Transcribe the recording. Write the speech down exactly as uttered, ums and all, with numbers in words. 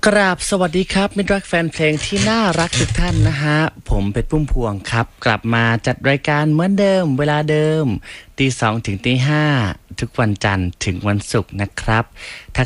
กราบสวัสดีครับมิตรรักแฟนเพลงที่น่ารักทุกท่านนะฮะผมเป็ดพุ่มพวงครับกลับมาจัดรายการเหมือนเดิมเวลาเดิมตีสองถึงตีห้าทุกวันจันทร์ถึงวันศุกร์นะครับ